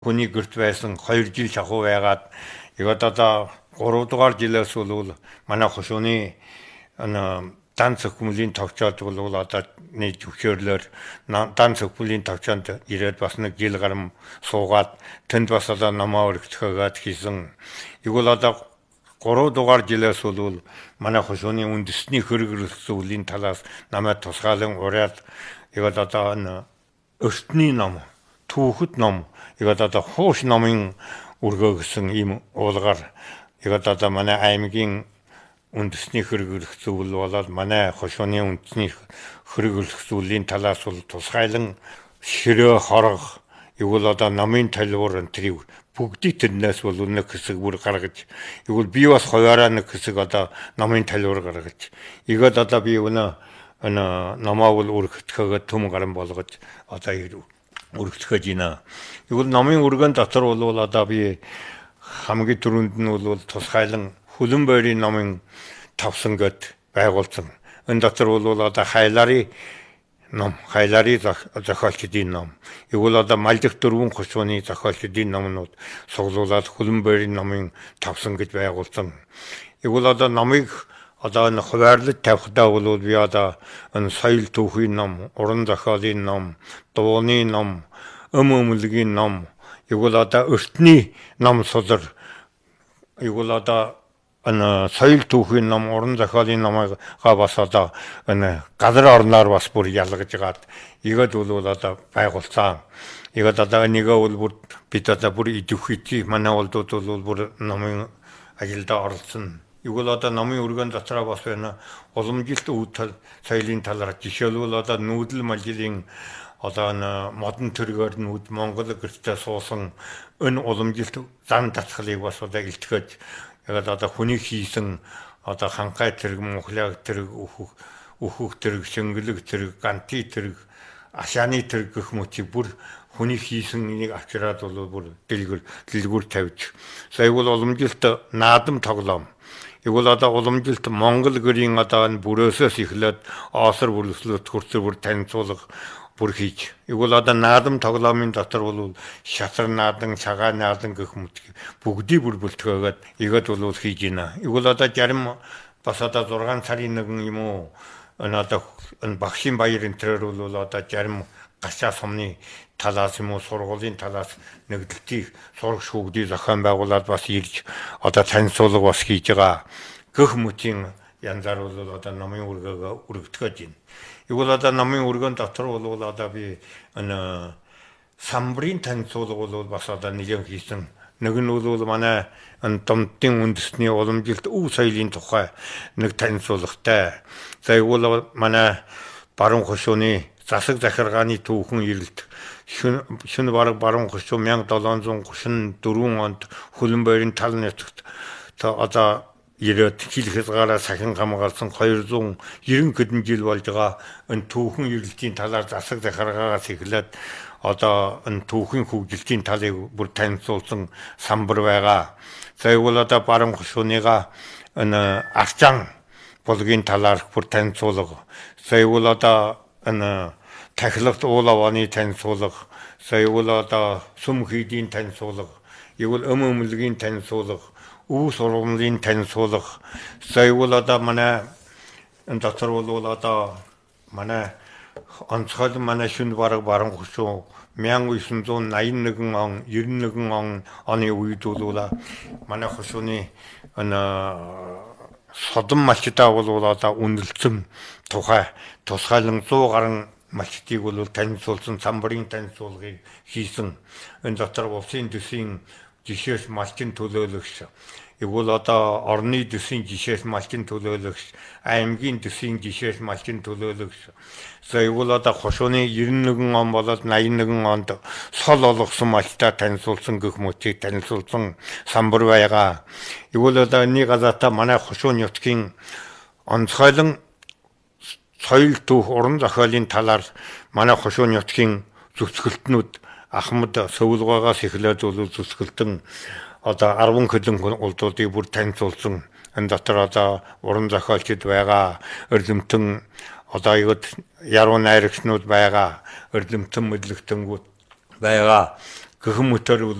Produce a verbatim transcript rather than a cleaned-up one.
Хүний гэрт байсан хоёр жил шахуу байгаад игээд одоо гурав дугаар жилээс бол манай хошууны дан цогцмөлийн товчоод бол одоо нэг зөвшөөрлөөр дан цогцмөлийн товчоонд ирээд бас нэг жил гарам суугаад тэнд бас одоо намаа өргөцгөөгээд хийсэн. Игэл одоо гурав дугаар жилээс бол манай хошууны үндэсний хөрөг зүйлийн талаас намайг тусгаалan ураад игээд одоо өртний ном, түүхэд ном, игээд одоо хууш номын үргөө гэсэн ийм уулгаар игээд одоо манай аймгийн үндэсний хөрөг зүйл болоод манай хошууны үндэсний хөрөг зүйлийн талаас бол тусгайлан ширээ хорго игэл одоо намын талбар энэ бүгдийг тэрнээс бол нэг хэсэг бүр гаргаж игэл би бас хуваараа нэг хэсэг одоо намын талбар гаргаж игээд одоо би өнөө намаа бол өргөтгөхөд төм гарan болгож одоо өргөтгөхөж байна. Игэл намын өргөн дотор бол одоо би хамгийн түрүүнд нь бол тусгайлан хүлэн байрын намын тавсан гэд байгуулсан. Энэ дотор бол одоо хайлари ном, хайлари зохиолчдын ном. Игэл одоо малдах дөрвөн хошууны зохиолчдын номнууд суглуулад хүлэн байрын намын тавсан гэж байгуулсан. Игэл одоо намыг одоо энэ хуваарлаж тавихдаа бол би одоо энэ соёл түүхийн ном, уран зохиолын ном, дууны ном, өм өмлөгийн ном, игэл одоо өртний ном сулар, игэл одоо энэ соёл түүхийн ном, уран зохиолын номыг бас одоо энэ газар орноор бас бүр ялгаж гаад игээд бол одоо байгуулсан. Игээд одоо нэгээ бол бүр бид одоо бүр идэвхий манай улдууд бол бүр номын ажилдаа оролцсон. Игэл одоо намын өргөн дотроо бас байна. Уламжилт өвтөл соёлын талаар жишээлбэл одоо нүүдэл малжилын одоо модон төргөөр нүүд Монгол гэртээ суусан энэ уламжилт зан татхлыг бас одоо илтгэж яг одоо хүний хийсэн одоо ханхай тэрэг, мөнхлэг тэрэг, өөхөх өөхөх тэрэг, шингэлэг тэрэг, ганти тэрэг, ашааны тэрэг гэх мөчийг бүр хүний хийсэн энийг авчираад бол бүр дэлгүр дэлгүр тавьж. Сая бол уламжилт наадам тоглоом. Игэл одоо уламжилт Монгол гэрийн одоо энэ бүрөөсөөс эхлээд оосор бүлэслэлт хүртэл бүр танилцуулга бүр хийж. Игэл одоо наадам тоглоомын дотор бол шатар наадан, цагаан наадан гэх мэт бүгдийг бүр бүлтгөөгээд игээд бол хийж байна. Игэл одоо зарим бас одоо зургаан сарын нэгэн юм уу энэ одоо энэ багшийн баяр энэ төрөл бол одоо зарим гашаа сумны талаас юм уу сургуулийн талаас нэгдэлтийг сурах шүүгдийг зохион байгуулад бас ирж одоо танилцуулга бас хийж байгаа гэх мэтийн янзаар бол одоо намын үргөө өргөтгөж байна. Игэл одоо намын өргөн дотор бол одоо би энэ самбрын танилцуулга бол бас одоо нэгэн хийсэн. Нэг нь бол манай энэ Домдын үндэсний уламжилт өв соёлын тухай нэг танилцуулгатай. За игэл манай баруун хошууны засаг захиргааны түүхэн ирэлт шөнө бараг баруун хошуу мянга долоон зуун гучин дөрвөн онд хүлэн байрын тал нутагт одоо ирээд хил хязгаараа сахин хамгаалсан хоёр зуун ерөн хэдэн жил болж байгаа энэ түүхэн ирэлтийн талаар засаг захиргаагаас эхлээд одоо энэ түүхийн хөгжилтийн талыг бүр танилцуулсан самбар байгаа. За игэл одоо баруун хошууныга энэ арчаан болгын талаар бүр танилцуулга. За игэл одоо энэ тахилгт уулаваны танилцуулга, саяул одоо сүм хийдийн танилцуулга, игэл өм өмлөгийн танилцуулга, өв сургамлын танилцуулга, саяул одоо манай энэ дотор бол одоо манай онцгой манай шүн бараг баруун хошуу мянга үеийн зуун наян нэгэн он, ерөн нэгэн он оны үед бол манай хошууны энэ содон малчтаа бол одоо үнэлсэн тухай тусгайлан сто гаруй малчтыг бол танилцуулсан самбарын танилцуулгыг хийсэн. Энэ дотор улсын төсвийн жишээс малчин төлөөлөгч, игэл одоо орны төсвийн жишээс малчин төлөөлөгч, аймгийн төсвийн жишээс малчин төлөөлөгч. За игэл одоо хошууны ерөн нэгэн он болоод наян нэгэн онд сол олгосон малчтаа танилцуулсан гэх мэтийг танилцуулсан самбар байгаа. Игэл одоо нэг газартаа манай хошуу нутгийн онцгойлон соёл түүх уран зохиолын талаар манай хошуу нутгийн зүсгэлтнүүд Ахмад Сөвлгоогоос эхлээд бол зүсгэлтэн одоо арван хэдэн улдуудыг бүр танилцуулсан. Энэ дотор одоо уран зохиолчд байгаа, өрлөмтөн одоо яруу найрагчнууд байгаа, өрлөмтөн мэдлэгтэнгүүд байгаа. гэх мэтэр